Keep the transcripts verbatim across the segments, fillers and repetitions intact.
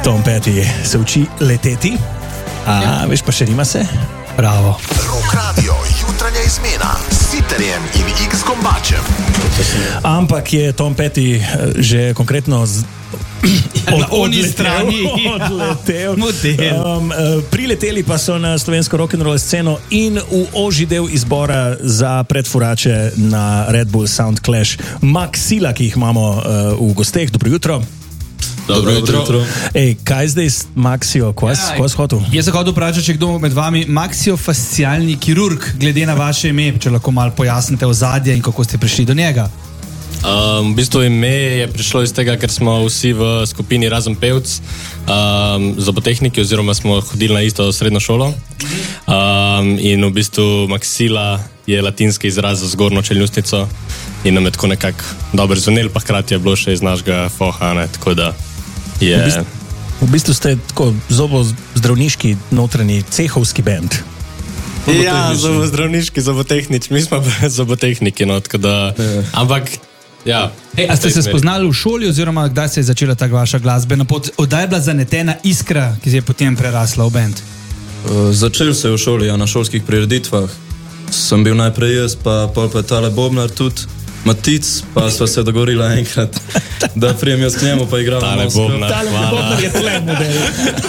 Tom Petty se uči leteti, a ja. Veš pa še nima se? Bravo. Rock Radio, jutranja izmena s Sitterjem in X Gombačem. Ampak je Tom Petty že konkretno z... Od, na oni strani odletel. Um, prileteli pa so na slovensko rock'n'roll sceno in v ožji del izbora za predfurače na Red Bull Sound Clash Maxila, ki jih imamo uh, v gosteh. Dobro jutro. Dobro jutro. Ej, kaj zdaj s Maxijo? Kaj ja, si hotel? Jaz sem hotel vprašati, če kdo med vami maksiofascialni kirurg, glede na vaše ime, če lahko malo pojasnite ozadje in kako ste prišli do njega. Um, v bistvu ime je prišlo iz tega, ker smo vsi v skupini razen pevc um, zobotehniki oziroma smo hodili na isto srednjo šolo um, in v bistvu Maxila je latinski izraz za zgornjo čeljustnico in nam je tako nekako dobro zvonil, pa hkrati je bilo še iz našega foha, ne, tako da je... V bistvu, v bistvu ste tako zobozdravniški notranji cehovski bend. Ja, zobozdravniški, zobotehnič, mi smo zobotehniki, no, tako da... Ja. Ampak... Ja, hey, a ste se spoznali v šoli oziroma kdaj se je začela ta vaša glasbena pot? Odaj je bila zanetena iskra, ki je potem prerasla v bend? Uh, začel se je v šoli, ja, na šolskih prireditvah. Sem bil najprej jaz, pa pol pa tale Bobnar tudi, Matic, pa sva se dogovorila enkrat, da prijem jaz k njemu, pa igramo tale Bobnar, tale Bobnar je tle model.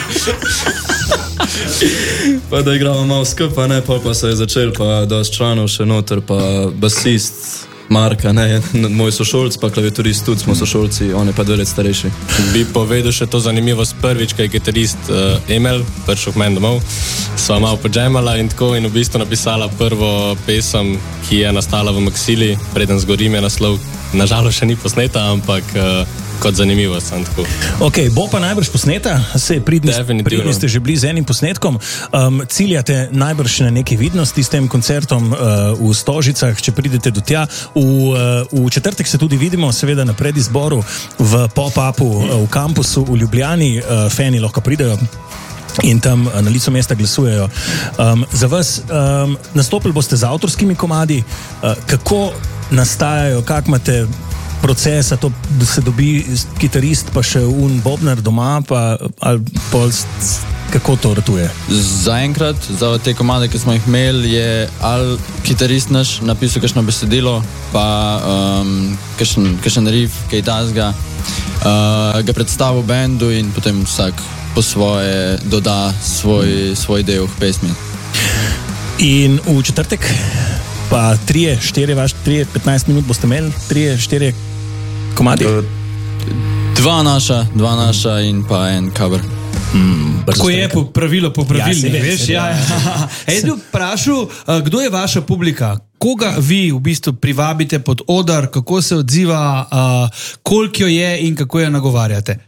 Pa da igramo malo skupaj, ne, pol pa se je začel, pa dosti članov še noter, pa basist Marka, ne, moj sošolc, pa klaviaturist tudi smo sošolci, on je pa dve let starejši. Bi povedal še to zanimivost prvič, kaj je gitarist uh, Emil, prišel k meni domov, sva malo podžemala in tako in v bistvu napisala prvo pesem, ki je nastala v Maxili, preden zgorim je naslov, nažalost še ni posneta, ampak uh, kot zanimivost sem tako. Ok, bo pa najbrž posneta, se pridni, pridni ste že bili z enim posnetkom, um, ciljate najbrž na neki vidnosti s tem koncertom uh, v Stožicah, če pridete do tja. V, uh, v četrtek se tudi vidimo, seveda na predizboru v pop-upu uh, v kampusu v Ljubljani, uh, fani lahko pridejo in tam uh, na licu mesta glasujejo. Um, za vas um, nastopili boste z avtorskimi komadi, uh, kako nastajajo, kak imate procesa, to, da se dobi kitarist, pa še un bobnar doma, pa ali pol, kako to ratuje? Zaenkrat, za te komade, ki smo jih imeli, je ali kitarist naš napisal kakšno besedilo, pa um, kakšen, kakšen riff, kaj tazga, uh, ga predstavil bendu in potem vsak po svoje doda svoj, svoj del v pesmi. In v četrtek pa trije, štiri, vaš, trije, petnajst minut boste imeli, trije, štiri komadi? Dva naša, dva naša in pa en cover. Mm, Ko je po pravilo, po pravilni, ja, veš? Ja, ja. Ej, bi vprašal, kdo je vaša publika? Koga vi v bistvu privabite pod odar, kako se odziva, uh, koliko jo je in kako jo nagovarjate?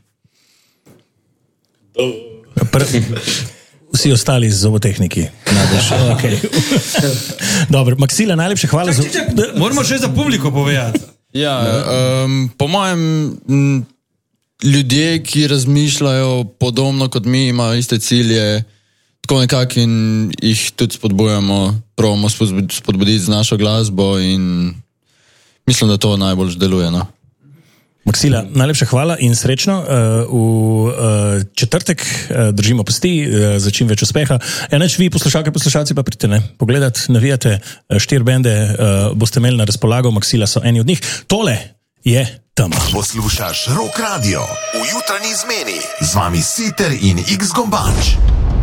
Pr- Vsi ostali z zobotehniki. Okay. Dobro, Maxila, najlepše hvala. Čak, čak, čak. Moramo še za publiko povedati. Ja, um, po mojem m, ljudje, ki razmišljajo podobno kot mi, imajo iste cilje, tako nekako in jih tudi spodbujamo, probamo spodbuditi z našo glasbo in mislim, da to najbolj deluje, no. Maxila, najlepša hvala in srečno. Uh, v uh, četrtek uh, držimo pasti uh, za čim več uspeha. Enač vi, poslušalke, poslušalci, pa pridite, ne? Pogledat, navijate, uh, štiri bende uh, boste imeli na razpolago, Maxila so eni od njih. Tole je tema. Poslušaš Rock Radio v jutranji izmeni. Z vami Sitter in X Gombač.